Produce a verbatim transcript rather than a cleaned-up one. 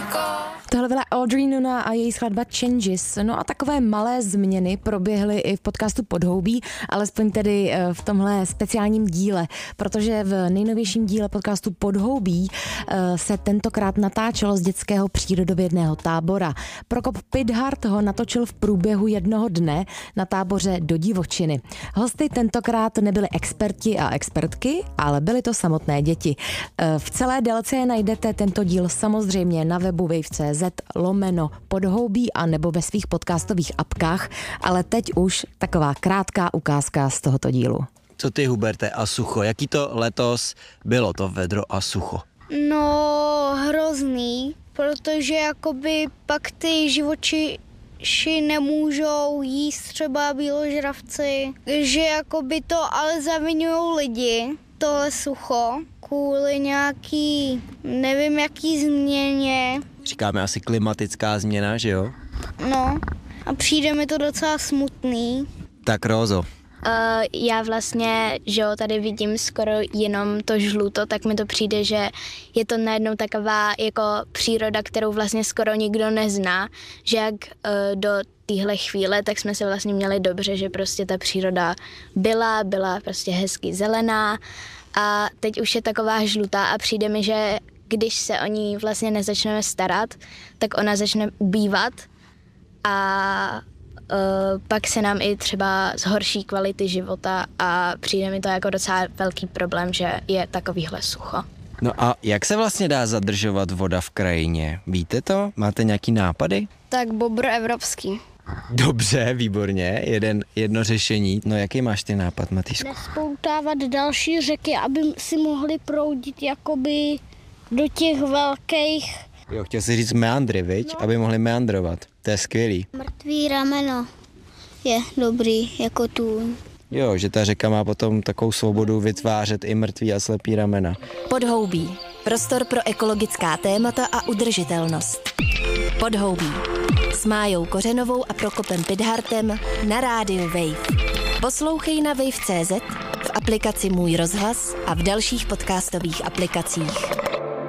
Tohle byla Audrey Nuna a její skladba Changes. No a takové malé změny proběhly i v podcastu Podhoubí, alespoň tedy v tomhle speciálním díle, protože v nejnovějším díle podcastu Podhoubí se tentokrát natáčelo z dětského přírodovědného tábora. Prokop Pithart ho natočil v průběhu jednoho dne na táboře do divočiny. Hosty tentokrát nebyli experti a expertky, ale byly to samotné děti. V celé délce najdete tento díl samozřejmě na webu wave tečka cé zet lomeno Podhoubí a nebo ve svých podcastových apkách, ale teď už taková krátká ukázka z tohoto dílu. Co ty, Huberte, a sucho? Jaký to letos bylo, to vedro a sucho? No, hrozný, protože jakoby pak ty živočiši nemůžou jíst třeba bíložravci, že jakoby to ale zaviňujou lidi, tohle sucho, kvůli nějaký, nevím jaký změně. Říkáme asi klimatická změna, že jo? No, a přijde mi to docela smutný. Tak Rózo. Uh, já vlastně, že jo, tady vidím skoro jenom to žluto, tak mi to přijde, že je to najednou taková jako příroda, kterou vlastně skoro nikdo nezná, že jak uh, do téhle chvíle, tak jsme se vlastně měli dobře, že prostě ta příroda byla, byla prostě hezky zelená a teď už je taková žlutá a přijde mi, že když se o ní vlastně nezačneme starat, tak ona začne ubývat a uh, pak se nám i třeba zhorší kvality života a přijde mi to jako docela velký problém, že je takovýhle sucho. No a jak se vlastně dá zadržovat voda v krajině? Víte to? Máte nějaký nápady? Tak bobr evropský. Dobře, výborně, jeden, jedno řešení. No jaký máš ty nápad, Matýsku? Nespoutávat další řeky, aby si mohli proudit jakoby do těch velkých... Jo, chtěl jsi říct meandry, viď? No. Aby mohli meandrovat. To je skvělý. Mrtvý rameno je dobrý jako tůň. Jo, že ta řeka má potom takovou svobodu vytvářet i mrtvý a slepý ramena. Podhoubí. Prostor pro ekologická témata a udržitelnost. Podhoubí. S Májou Kořenovou a Prokopem Pithartem na rádiu Wave. Poslouchej na wave tečka cé zet, v aplikaci Můj rozhlas a v dalších podcastových aplikacích.